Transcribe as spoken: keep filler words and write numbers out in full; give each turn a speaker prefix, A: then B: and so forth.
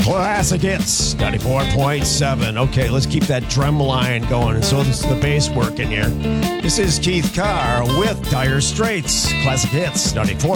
A: Classic Hits, ninety-four point seven. Okay, let's keep that drum line going. And so this is the bass working here. This is Keith Carr with Dire Straits. Classic Hits, ninety-four